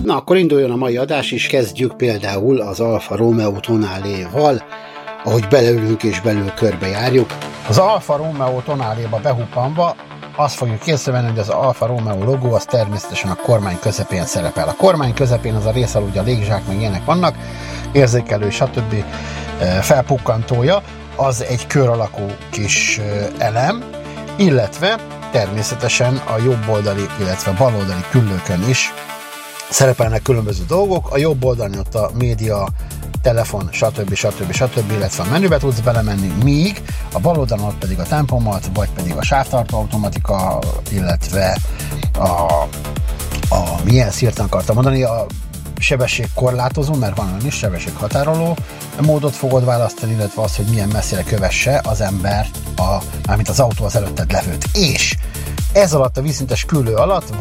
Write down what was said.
Na, akkor induljon a mai adás, és kezdjük például az Alfa Romeo Tonaléval, ahogy beleülünk és belül körbejárjuk. Az Alfa Romeo Tonaléba behuppanva azt fogjuk észrevenni, hogy az Alfa Romeo logó az természetesen a kormány közepén szerepel. A kormány közepén az a rész, ahol ugye a légzsák meg ilyenek vannak, érzékelő, stb. Felpukkantója, az egy kör alakú kis elem, illetve természetesen a jobb oldali, illetve bal oldali küllőkön is szerepelnek különböző dolgok. A jobb oldalon ott a média, telefon, stb., illetve a menübe tudsz belemenni, míg a bal oldalon ott pedig a tempomat, vagy pedig a sávtartó automatika, illetve milyen hirtelen akartam mondani, a sebességkorlátozó, mert van olyan is, sebességhatároló módot fogod választani, illetve az, hogy milyen messzire kövesse az ember, mármint az autó az előtted levőt. És ez alatt a vízszintes küllő alatt